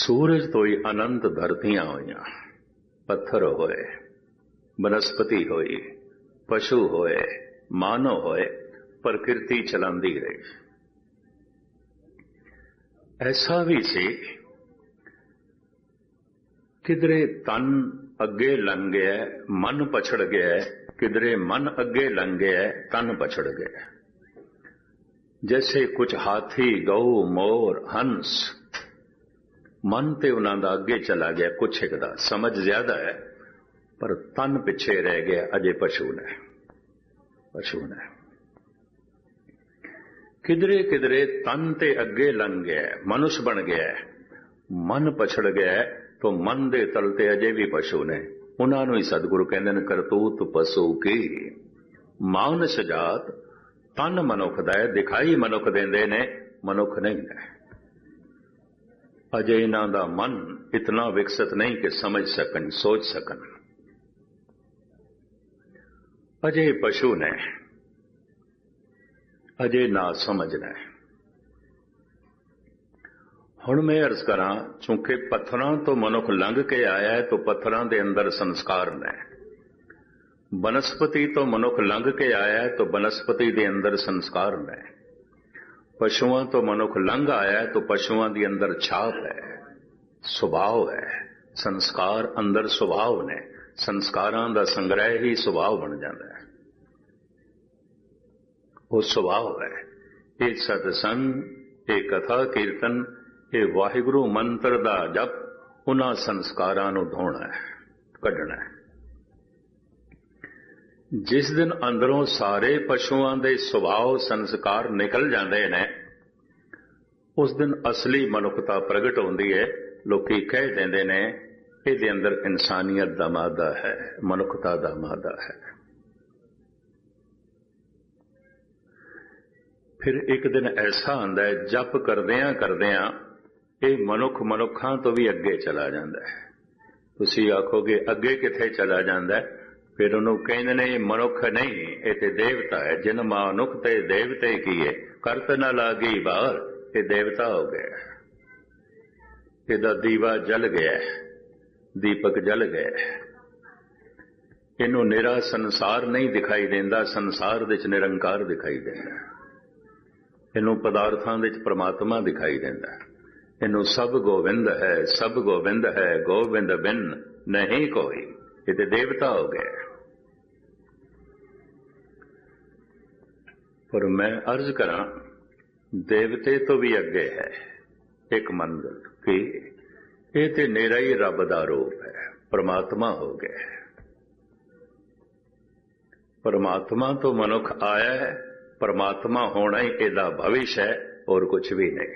सूरज तो ही अनंत धरतियां होईयां, पत्थर होए, बनस्पति होई, पशु होए, मानव होए, प्रकृति चलांदी रही। ऐसा भी सी किधरे तन अगे लंघ गया, मन पछड़ गया, किधरे मन अगे लंघ गया, तन पछड़ गया। जैसे कुछ हाथी, गऊ, मोर, हंस मन ते उन्हां दा अगे चला गया, कुछ एक दा समझ ज्यादा है पर तन पिछे रह गया, अजे पशु ने किधरे किधरे तन ते अगे लंघ गया, मनुष्य बन गया, मन पछड़ गया तो मन दे तलते अजे भी पशु ने। उन्होंने ही सतगुरु कहते हैं करतूत पशु की, मानस जात तन मनुख दा है, दिखाई मनुख देंदे ने, मनुख नहीं है। अजे इन्हां दा मन इतना विकसित नहीं कि समझ सकन, सोच सकन। अजे पशु ने, अजे ना समझ ने। हुण मैं अर्ज करा, चूंकि पत्थरां तो मनुख लंघ के आया है तो पत्थरां दे अंदर संस्कार ने, बनस्पति तो मनुख लंघ के आया है तो बनस्पति दे अंदर संस्कार ने, पशुओं तो मनुख लंघ आया है तो पशुओं के अंदर छाप है, सुभाव है। संस्कार अंदर सुभाव ने, संस्कारां दा संग्रह ही सुभाव बन जाता है। वो सुभाव है। ये सत्संग, ये कथा कीर्तन, ये वाहिगुरु मंत्र दा जप उन्हां संस्कारां नूं धोना है, कढना है। जिस दिन अंदरों सारे पशुओं के सुभाव संस्कार निकल जाते हैं, उस दिन असली मनुखता प्रगट होती है। लोकी कह देंदे ने इहदे अंदर इंसानियत दा मादा है, मनुखता दा मादा है। फिर एक दिन ऐसा आंदा है, जप करदियां करदियां ये मनुख मनुखां तो भी अगे चला जाता है। तुसीं आखोगे अगे किथे चला जाता है? फिर उन्होंने कहते ने मनुख नहीं, ये ते देवता है। जिन मानुख ते देवते किए, करत न लागी बार, ये देवता हो गया। इहदा दीवा जल गया, दीपक जल गया। इनू निरा संसार नहीं दिखाई देंदा, संसार विच निरंकार दिखाई देंदा। इनू पदार्थां विच परमात्मा दिखाई देंदा। इनू सब गोविंद है, सब गोविंद है, गोविंद बिन नहीं कोई। ये तो देवता हो गए। पर मैं अर्ज करा, देवते तो भी अगे है एक मंजिल कि ये तो नेरा ही रब दा रूप है, परमात्मा हो गया। परमात्मा तो मनुख आया है, परमात्मा होना ही एदा भविष्य है और कुछ भी नहीं।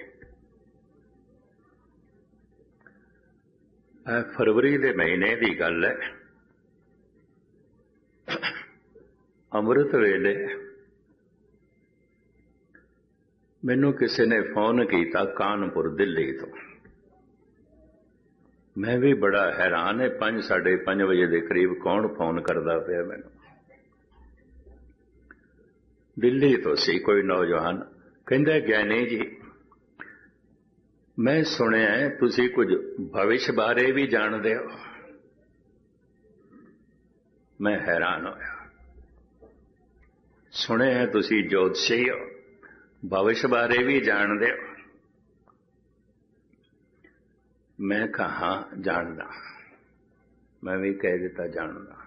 फरवरी के महीने की गल है, अमृत वेले मैनू किसी ने फोन किया कानपुर दिल्ली तो। मैं भी बड़ा हैरान है, 5 साढ़े 5 बजे के करीब कौन फोन करता पाया मैनू। दिल्ली तो सी कोई नौजवान, कहंदा ज्ञानी जी मैं सुनिया है तुसी कुछ भविष्य बारे भी जानते हो। मैं हैरान होया, सुने हैं तुसी ज्योतिषी हो, भविष्य बारे भी जानते हो। मैं कहा जानदा, मैं भी कह दिता जानदा।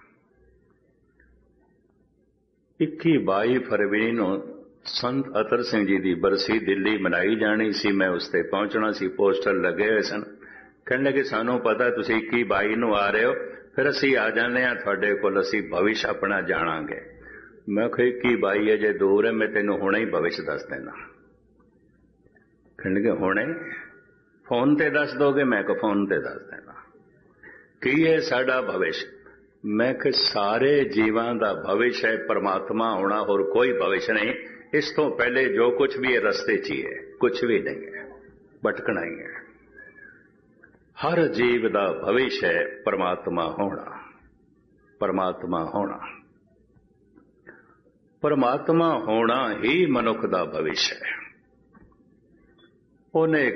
21-22 फरवरी नूं संत अतर सिंह जी की बरसी दिल्ली मनाई जानी सी। मैं उस ते पहुंचना सी, पोस्टर लगे हुए सन। कहने लगे सानू पता तुसी 21-22 नूं आ रहे हो, फिर असी आ जाने तुहाडे कोल, असी भविष्य अपना जाणांगे। मैं कहा 21-22 अजे दूर है, मैं तेनों हुणे ही भविष्य दस देना। कहने लगे हुणे फोन ते दस दोगे? मैं को फोन ते दस देना। की है साडा भविष्य? मैं कि सारे जीवां दा भविष्य है परमात्मा होना, और कोई भविष्य नहीं। इस तो पहले जो कुछ भी है रस्ते च ही है, कुछ भी नहीं है, भटकना ही है। हर जीव दा भविष्य है परमात्मा होना, परमात्मा होना। परमात्मा होना ही मनुख दा भविष्य है। उन्हें